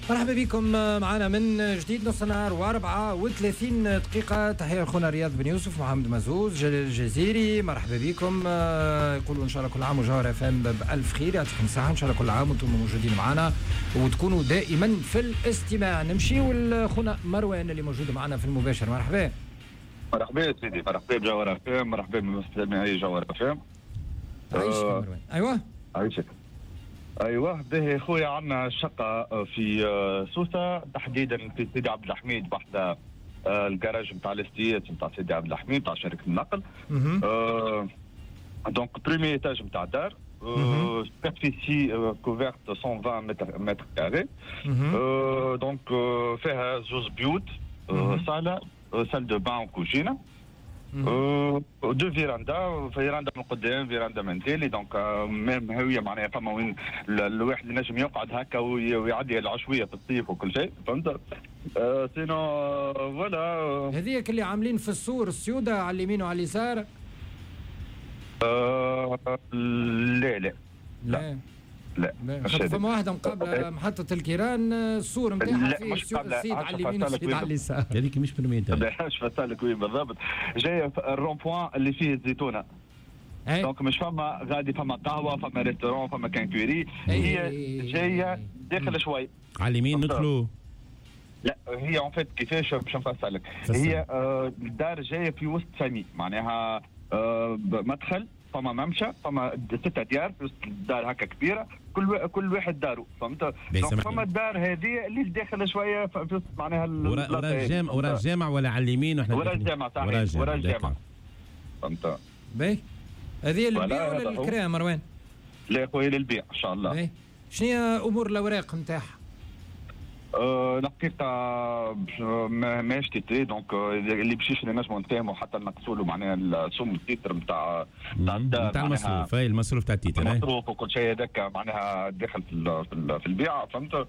مرحبا بكم معنا من جديد نص النهار و34 دقيقة. تحية أخونا رياض بن يوسف، محمد مزوز، جلال الجزيري. مرحبا بكم. يقولوا إن شاء الله كل عام وجوهر FM بألف خير، يعطيكم الصحة. إن شاء الله كل عام وأنتم موجودين معنا وتكونوا دائما في الاستماع. نمشيو لأخونا مروان اللي موجود معنا في المباشر. مرحبا. مرحبا يا سيدي، مرحبا بجوهر FM، مرحبا بمستمعي جوهر FM. عايشك مروان. أيوة عايشك. ايوه به خويا، عندنا شقه في سوسه، تحديدا في سيدي عبد الحميد، بحث الجراج نتاع الاستيات نتاع سيدي عبد الحميد نتاع شركه النقل. دونك بريمي ايتاج نتاع دار، سوبرفيسي كوفيرت 120 متر كاري. دونك فيها زوج بيوت، صاله، سال دو بان وكوجينه، دو فيراندا من قدام، فيراندا من تالي. دونك ميم هويه معناها فما وين الواحد ينجم يقعد هكا ويعدي العشويه في الصيف وكل شيء، فهمت. سينو فوالا هذيك اللي عاملين في السور السيوده على اليمين وعلى اليسار. لا فما واحده مقابله محطه الكيران، السور نتاعها فيه السيد على اليمين والسيد على اليسار. هذيك مش برميتها. مش فسالك وين بالضبط. جايه الرون بوان اللي فيه الزيتونه. دونك مش فما غادي، فما قهوه، فما ريستورون، فما كانكوري. هي جايه داخل شوي على اليمين ندخلوا. لا هي اون فيت كيفاش باش نفسرلك. هي الدار جايه في وسط فامي، معناها مدخل، فما ممشى، فما 6 ديار في وسط الدار هكا كبيره، كل واحد داره، فهمت. فما الدار هذه اللي داخل شويه في وسط معناها وراء الجامع ولا على اليمين وحنا وراء الجامع صحيح، وراء الجامع، فهمت. باهي هذه للبيع ولا للكراء مروان؟ لا خويا للبيع ان شاء الله. باهي شنو هي امور الاوراق نتاعها؟ لقيتها ما اشتريتي، دونك اللي باش يشري نجموا نتفاهموا حتى نقصوا له معناها السوم التيتر نتاع الدار، نتاع المصروف. اي المصروف تاع التيتر، المصروف وكل شيء هذاك معناها داخل في البيع، فهمت.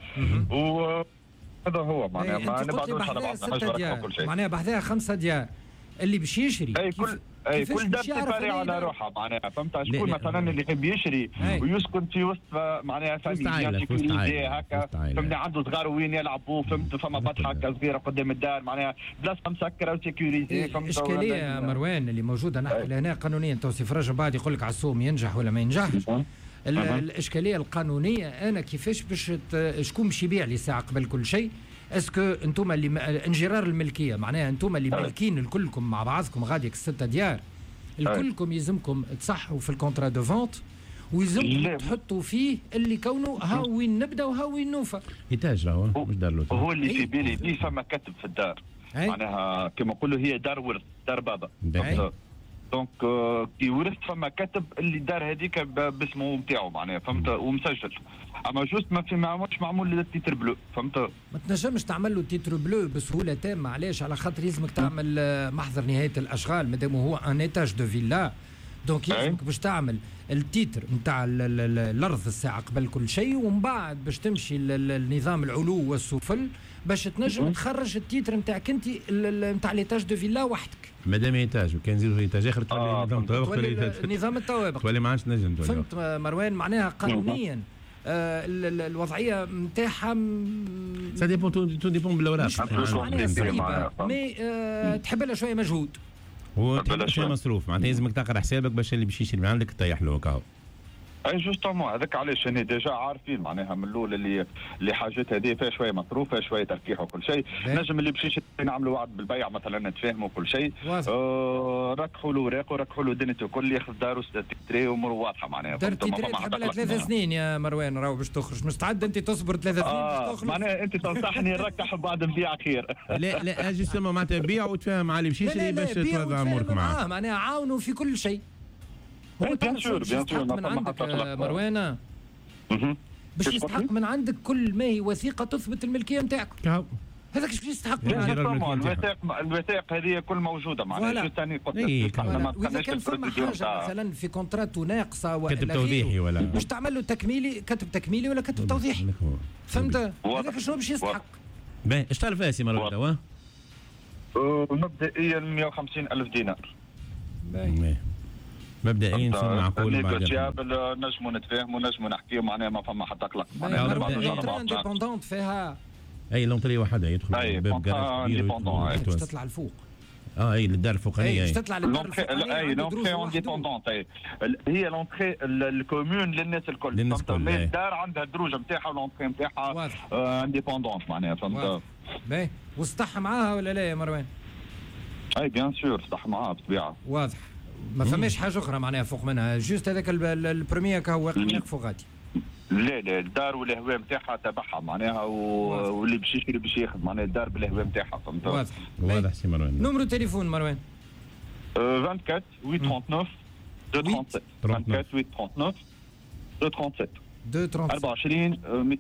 وهذا هو معناها ما نبعدوش على بعضنا وكل شيء. معناها بحذاها 5 ديار اللي باش يشري. كل دار تباري على روحها معناها، فهمت. شكون مثلا اللي يحب يشري ويسكن في وسط معناها فاميليا هكا، فهمني، عنده صغار وين يلعبوا، فهمت. فما بطحه هكا صغيره قدام الدار، معناها بلاصه مسكره وسيكوريتي، فهمت. الاشكاليه مروان اللي موجوده نحكي لهنا قانونيا، توصيف رجل بعد يقول لك على السوم ينجح ولا ما ينجحش. الاشكاليه القانونيه انا كيفاش باش شكون باش يبيع لي ساعه قبل كل شيء؟ اسكو انتم اللي انجرار الملكيه، معناها انتم اللي مالكين الكلكم مع بعضكم غاديك 6 ديار الكلكم يلزمكم تصحوا في الكونترا دو فونت، ويلزمكم تحطوا فيه اللي كونه ها وين نبدا وها وين نوفى. ايتاج راهو مش دار له. هو اللي في بالي دي فما كتب في الدار، معناها كما نقولوا هي دار ورث، دار بابا. دونك كي ورث فما كتب اللي دار هذيك باسمه نتاعو معناها، فهمت، ومسجل. اما جوست ما في ماهوش معمول للتيتر بلو، فهمت. ما تنجمش تعمل له تيتر بلو بسهوله تامه. علاش؟ على خاطر لازمك تعمل محضر نهايه الاشغال، مادام هو ان ايتاج دو فيلا. دونك يلزمك باش تعمل التيتر نتاع الارض الساعه قبل كل شيء، ومن بعد باش تمشي للنظام العلو والسفل باش تنجم تخرج التيتر نتاعك انت نتاع ليتاج دو فيلا وحدك. مادام ايتاج وكان نزيدوا ايتاج اخر تولي نظام الطوابق، نظام الطوابق تولي ما عادش تنجم. فهمت مروان؟ معناها قانونيا الوضعيه نتاعها سا ديبون تو ديبون بالاوراق، معناها صعيبه، مي تحب لها شويه مجهود وتحب شويه مصروف، معناتها لازمك تقرا حسابك باش اللي باش يشري من عندك تطيح له هكا. اي جوستومون هذاك علاش انا ديجا عارفين معناها من الاول اللي حاجات هذه فيها شويه مصروف، فيها شويه تركيح وكل شيء. نجم اللي باش نعملوا وعد بالبيع مثلا نتفاهموا كل شيء، ركحوا له اوراق وركحوا له دنيته الكل، ياخذ دارو تيتري واموره واضحه معناها. دار تيتري تحب لها 3 سنين يا مروان، راهو باش تخرج مستعد انت تصبر 3 سنين باش تخرج؟ معناها انت تنصحني نركح بعد نبيع خير. لا جوستومون معناتها بيع وتفاهم على اللي باش يشري باش توضع امورك معاه، معناها عاونوا في كل شيء. هو بيان سور من عندك مروانة باش يستحق من عندك كل ما هي وثيقه تثبت الملكيه نتاعك. هذاك باش يستحق. الوثائق هذه كل موجوده معناها. ثاني قلت واذا كان فما حاجه مثلا في كونترات ناقصه ولا كتب توضيحي ولا باش تعمل له تكميلي، كتب تكميلي ولا كتب توضيحي، فهمت؟ هذاك شنو باش يستحق. باهي اش تعرف اسي مره توا؟ مبدئيا 150,000 دينار. باهي مبدئيا سن معقول نيغوسيابل، نجموا نتفاهموا نجموا نحكيوا معناها ما فما حتى قلق. معناها انديبوندونت فيها اي لونطري وحده يدخل باب كبير باش تطلع الفوق. اي للدار الفوقانيه باش تطلع للدار الفوقانيه. اي لونطري انديبوندونت، هي لونطري الكومون للناس الكل. الدار عندها الدروج نتاعها واللونطري نتاعها انديبوندونت معناها، فهمت؟ باهي وصطح معاها ولا لا يا مروان؟ اي بيان سور صح معاها بالطبيعه. واضح ما فماش حاجه اخرى معناها فوق منها، جوست هذاك البروميير كهو واقف فوق غادي. لا الدار والهواء نتاعها تبعها معناها واللي باش يشري باش ياخذ معناها الدار بالهواء نتاعها، فهمت؟ واضح سي مروان. نمرو تليفون مروان 24 839 237 24 839 237 24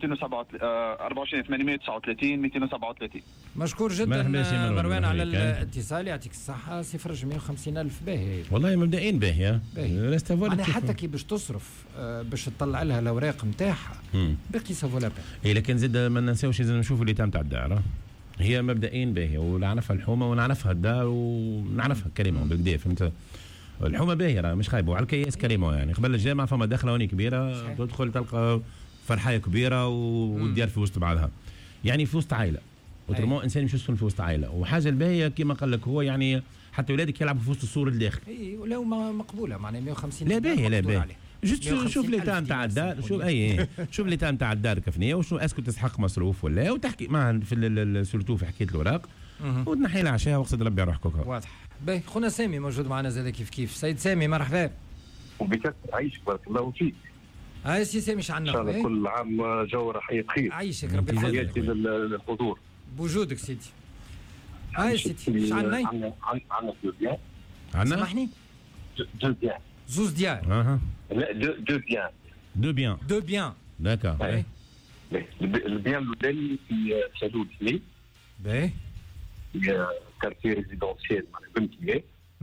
839 237. مشكور جدا مروان على الاتصال، يعطيك الصحة. 0 باهي والله مبدئيا باهية. أنا حتى كي باش تصرف باش تطلع لها الأوراق نتاعها باقي سافولا باهي. لكن زاد ما ننساوش لازم نشوفوا اللي تاع الدار. هي مبدئيا باهية ونعرفها الحومة ونعرفها الدار ونعرفها كلمة بالكدا، فهمت؟ الحومه باهيه راه مش خايبه، وعلى الكياس كريمه يعني قبل الجامعه فما دخله هوني كبيره تدخل تلقى فرحايه كبيره والديار في وسط بعضها، يعني في وسط عائله. اوترمون انسان مش يسكن في وسط عائله. وحاجه الباهيه كما قال لك هو يعني حتى اولادك يلعبوا في وسط السور الداخل. اي ولو مقبوله معناها 150. لا باهيه لا باهيه. جست شوف لي نتاع الدار، شوف شوف لي نتاع الدار كفنيه وشنو اسكو تستحق مصروف ولا، وتحكي معها في سورتو في حكايه الاوراق وتنحي لها عشاها وقصد ربي على روحك. واضح. باهي خونا سامي موجود معنا زاد كيف سيد سامي مرحبا. وبك عايشك بارك الله فيك. هاي سي سامي شعنا ان شاء الله كل عام جو رحيه بخير. عايشك ربي يخليك. تحياتي للحضور بوجودك سيدي. هاي سيدي شعنا عندنا دو بيان. عندنا سامحني دو بيان زوز ديار. لا دو بيان دو بيان داكا. البيان الاولاني في سالود لي باهي هي كارتي ريزيدونسيال معناها بنتيه.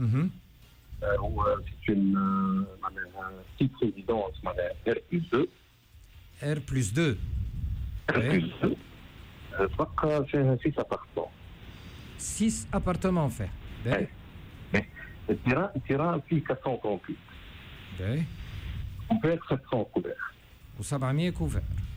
هو سي معناها بتيت ريزيدونس معناها R+2 بقى فيها 6 ابارتمون. 6 ابارتمون فيه. باهي التيران فيه 438. باهي كوفير 700 كوفير و700 كوفير.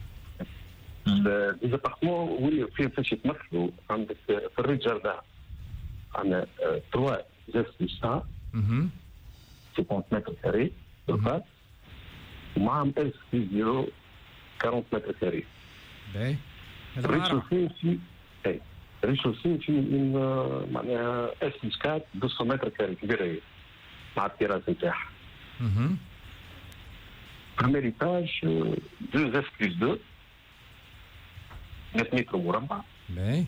لي زابارتمون وين فاش يتمثلوا عندك في الريد جاردان عندنا 3 زاس بلس 1 50 متر كاري بالفاس ومعهم اس في زيرو 40 متر كاري. باهي ريشوفي في من معناها اس بلس 4 200 متر كاري كبيره هي مع التيراس نتاعها. بريمير ايتاج 2 اس بلس 2 100 متر مربع. باهي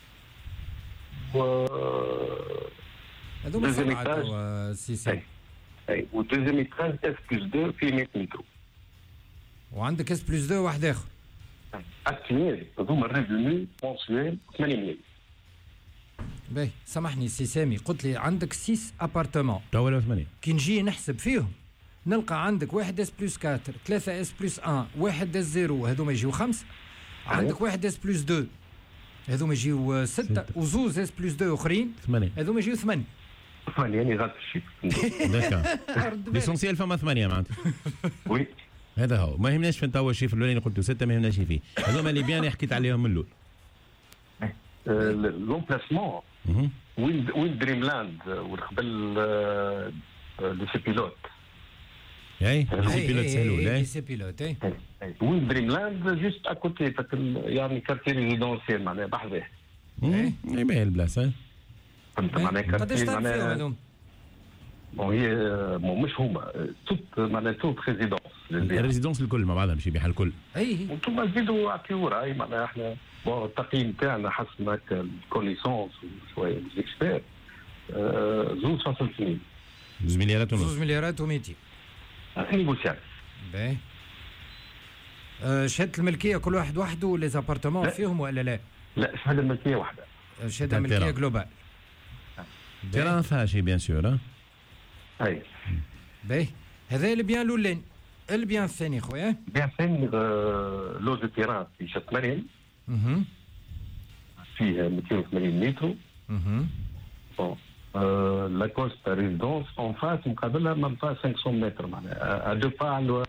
و هذوما سبعة سيسي. اي والدوزيام ايتاج اس بلس 2 في 100 متر. وعندك اس بلس 2 واحد اخر. اكتويل هذوما الريفوني مونسيوال 80,000. باهي سامحني سي سامي قلت لي عندك 6 ابارتمون ولا 8 كي نجي نحسب فيهم نلقى عندك واحد اس بلس 4 3 اس بلس 1 واحد اس 0 هذوما يجيو 5. عندك واحد اس بلس 2 هذوما يجيو 6 وزوز اس بلس 2 اخرين 8 هذوما يجيو 8. يعني غلط الشيء. داكا ليسونسيال فما 8 معناتها. وي هذا هو ما يهمناش فين توا الشيء الاولاني قلتوا 6 ما يهمناش فيه. هذوما اللي بيان حكيت عليهم من الاول. لومبلاسمون وين دريم لاند والقبل لي سي بيلوت. اي لي بيلوت سهلوا لي سي بيلوت وين دريم لاند جوست اكوتي يعني كارتي ريزيدونسيال معناها بحذاه. اي باهي البلاصه. معناها قداش تعرف فيهم هذوما؟ هي مش هما توت معناها توت ريزيدونس. الريزيدونس الكل مع بعضها مش يبيع الكل. اي انتم تزيدوا اعطيوا راي معناها احنا التقييم تاعنا حسب هكا الكونيسونس وشويه اكسبير 2 مليارات ونص. 2 مليارات و200 نيغوسيال. باهي شهاده الملكيه كل واحد وحده لي زابارتمون فيهم ولا لا؟ لا شهاده ملكيه واحده. شهاده ملكيه جلوبال. تيران فيها شي بيان سور. اي باهي هذا البيان الاولاني. البيان الثاني خويا البيان الثاني لو دو تيران في شط مريم فيه 280 متر. لا كوست ريزيدونس اون فاس مقابلها même pas 500 متر معناها ا دو با